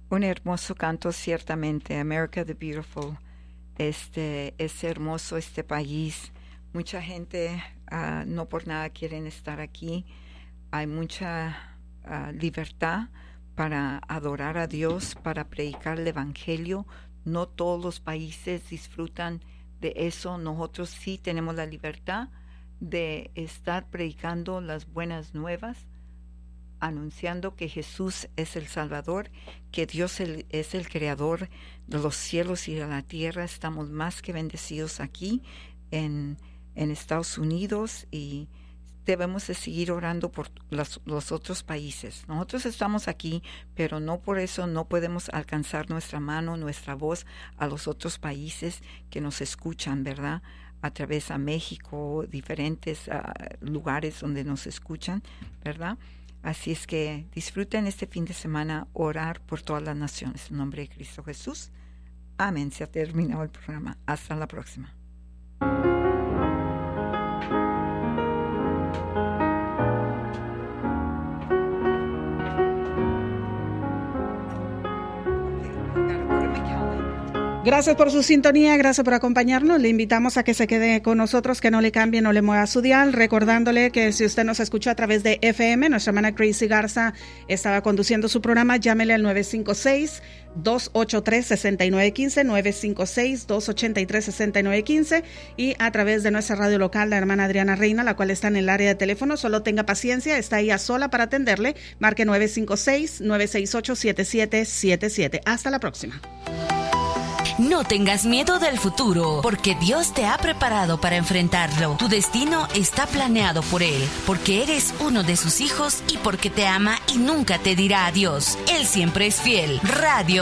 Un hermoso canto, ciertamente. America the Beautiful. Es hermoso este país. Mucha gente no por nada quieren estar aquí. Hay mucha libertad para adorar a Dios, para predicar el Evangelio. No todos los países disfrutan de eso. Nosotros sí tenemos la libertad de estar predicando las buenas nuevas, anunciando que Jesús es el Salvador, que Dios es el creador de los cielos y de la tierra. Estamos más que bendecidos aquí en Estados Unidos, y debemos de seguir orando por los otros países. Nosotros estamos aquí, pero no por eso no podemos alcanzar nuestra mano, nuestra voz a los otros países que nos escuchan, ¿verdad? A través de México, diferentes lugares donde nos escuchan, ¿verdad? Así es que disfruten este fin de semana orar por todas las naciones. En nombre de Cristo Jesús. Amén. Se ha terminado el programa. Hasta la próxima. Gracias por su sintonía, gracias por acompañarnos. Le invitamos a que se quede con nosotros, que no le cambie, no le mueva su dial. Recordándole que si usted nos escuchó a través de FM, nuestra hermana Crazy Garza estaba conduciendo su programa. Llámele al 956-283-6915, 956-283-6915, y a través de nuestra radio local, la hermana Adriana Reina, la cual está en el área de teléfono. Solo tenga paciencia, está ella sola para atenderle. Marque 956-968-7777. Hasta la próxima. No tengas miedo del futuro, porque Dios te ha preparado para enfrentarlo. Tu destino está planeado por Él, porque eres uno de sus hijos y porque te ama y nunca te dirá adiós. Él siempre es fiel. Radio